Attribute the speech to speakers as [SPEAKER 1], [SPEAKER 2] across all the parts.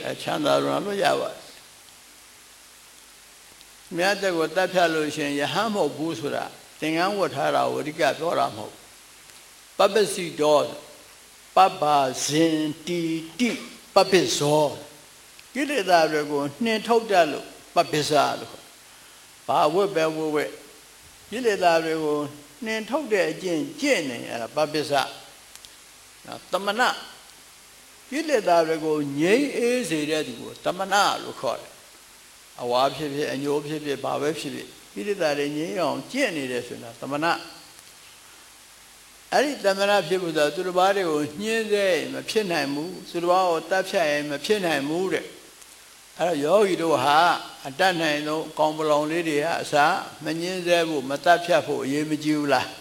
[SPEAKER 1] ချမ်းသာလို့ရပါတယ်မြတ်တဲ့ကိုတတ်ဖြတ်လို့ရှင်ယဟန်မဟုတ်ဘူးဆိုတာသင်္ကန်းဝတ်ထားတာကိုအဓိကပြောတာမဟုတ်ပပ္ပစီတော်ပပ္ပါဇင်တီတိပပ္ပဇောကိလေသာတွေကိုနှင်ထုတ်တတ်လို့ပပ္ပဇာလို့ဘာဝတ်ပဲဝတ်ကိလေသာတွေကိုနှင်ထုတ်တဲ့အကျင့်ကျင့်နေအဲ့ဒါပပ္ပဇာတမနာကိလေသာတွေကိုငြိမ်းအေးစေတဲ့သူကိုတမနာလို့ခေါ်တယ်အဝါဖြစ်ဖြစ်အညိုဖြစ်ဖြစ်ဘာပဲဖြစ်ဖြစ်ကိလေသာတွေငြိမ်းအောင်ကျင့်နေတယ်ဆိုတာတမနာအဲ့ဒီတမနာဖြစ်ဖို့ဆိုသူတစ်ပါးတွေကိုညှင်းစေမဖြစ်နိုင်ဘူးသူတစ်ပါးကိုတတ်ဖြတ်ရင်မဖြစ်နိုင်ဘူးတဲ့အဲ့တော့ယောဂီတို့ဟာအတတ်နိုင်ဆုံးကောင်းပလောင်လေးတွေကအစားမညှင်းစေဖို့မတတ်ဖြတ်ဖို့အရေးမကြီးဘူးလား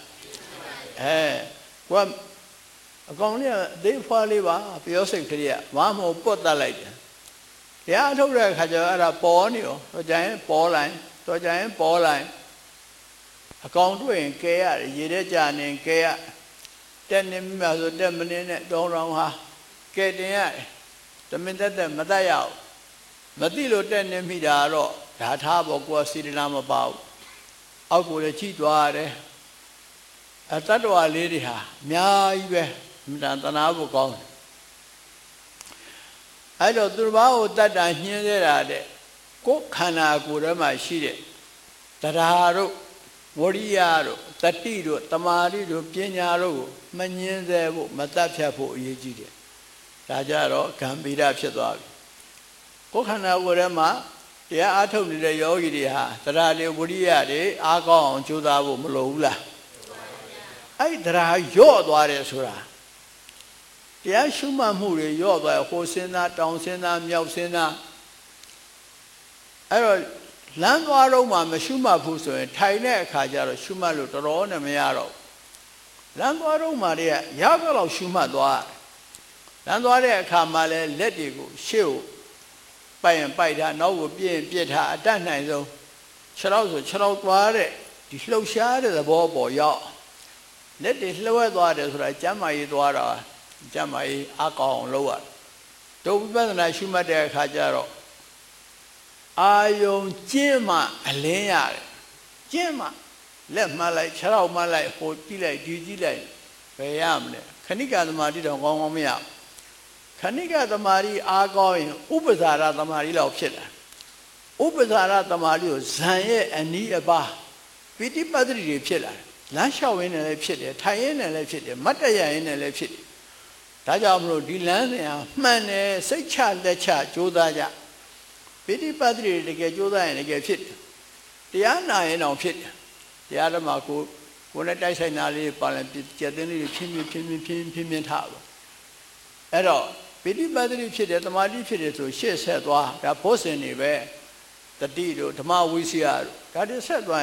[SPEAKER 1] ကိုကအကောင်လေးကအသေးဖွားလေးပါပြောစိတ်ကလေးကမမဟုတ်ပွတ်တတ်လိုက်တယ်တရားထုတ်တဲ့အခါကျတော့အဲ့ဒါပေါ်နေရောတော့ကြရင်ပေါ်လိုက်တော့ကြရင်ပေါ်လိုက်အကောင်တွေ့ရင်ကဲရတယ်ရေထဲကြာနေကဲရတက်နေမှဆိုတက်မနေနဲ့တောင်းတောင်းဟာကဲတင်ရတယ်တမင်တက်မတတ်ရအောင်မသိလို့တက်နေမိတာတော့ဓာထားပေါ်ကိုယ်စီရနာမပါဘူးအောက်ကိုလည်းချိသွားရတယ်အတ္တဝါလေးတွေဟာအများကြီးပဲမြတ်တနာဖို့ကောင်းတယ်အဲ့တော့သူတစ်ပါးကိုတတ်တာညှင်းသေးတာတဲ့ကိုယ်ခန္ဓာကိုယ်ထဲမှာရှိတဲ့တရားတို့ဝရိယတို့တတိတို့တမာတိတို့ပညာတို့ကိုမငြင်းစေဖို့မတတ်ဖြတ်ဖို့အရေးကြီးတယ်ဒါကြတော့ဂံဗီရဖြစ်သွားပြီကိုယ်ခန္ဓာကိုယ်ထဲမှာတရားအားထုတ်နေတဲ့ယောဂီတွေဟာတရားတွေဝရိယတွေအားကောင်းအောင်ကြိုးစားဖို့မလိုဘူးလားအဲ့ဒီတရားရော့သွားတယ်ဆိုတာတရားရှုမှတ်မှုတွေရော့သွားဟိုစဉ်းစားတောင်စဉ်းစားမြောက်စဉ်းစားအဲ့တော့လမ်းသွားတော့မှမရှုမှတ်ဘူးဆိုရင်ထိုင်တဲ့အခါကျတော့ရှုမှတ်လို့တော်တော်နဲ့မရတော့လမ်းသွားတော့မှတည်းကရတော့ရှုမှတ်သွားလမ်းသွားတဲ့အခါမှာလည်းလက်တွေကိုရှေ့ကိုပိုက်ရင်ပိုက်ထားနောက်ကိုပြည့်ရင်ပြည့်ထားအတတ်နိုင်ဆုံးခြေထောက်ဆိုခြေထောက်သွားတဲ့ဒီလှုပ်ရှားတဲ့သဘောပေါ်ရောက်လက်တွေလှည့်သွားတယ်ဆိုတာကျမ်းမာရေးသွားတာကျမ်းမာရေးအကောင်းအောင်လုပ်ရတယ်ဒုဝိပဿနာရှုမှတ်တဲ့အခါကျတော့အာယုံကျင့်မှအလင်းရတယ်ကျင့်မှလက်မှတ်လိုက်ခြေထောက်မှတ်လိုက်ဟိုကြည့်လိုက်ဒီကြည့်လိုက်ဘယ်ရမလဲခဏိကသမာဓိတော့ကောင်းကောင်းမရခဏိကသမာဓိအားကောင်းရင်ဥပ္ပဇာရသမာဓိလောက်ဖြစ်လာဥပ္ပဇာရသမာဓိကိုဇန်ရဲ့အနီးအပါးပိဋိပတ်တိတွေဖြစ်လာတယ်လမ်းလျှောက်ရင်းနဲ့လည်းဖြစ်တယ်ထိုင်ရင်းနဲ့လည်းဖြစ်တယ်မတ်တရရင်းနဲ့လည်းဖြစ်တယ်ဒါကြောင့်မလို့ဒီလမ်းစဉ်ဟာမှန်တယ်စိတ်ချလက်ချကြိုးစားကြပိဋိပတ်တိတကယ်ကြိုးစားရင်တကယ်ဖြစ်တယ်တရားနာရင်တော့ဖြစ်တယ်တရားဓမ္မကိုနဲ့တိုက်ဆိုင်တာလေးပါရင်ကျက်သိန်းလေးဖြင်းဖြင်းထားပါအဲ့တော့ပိဋိပတ်တိဖြစ်တယ်တမာတိဖြစ်တယ်ဆိုရှေ့ဆက်သွားဒါဘုဇင်တွေပဲတတိတို့ဓမ္မဝိစီယတို့ဒါတွေဆက်သွား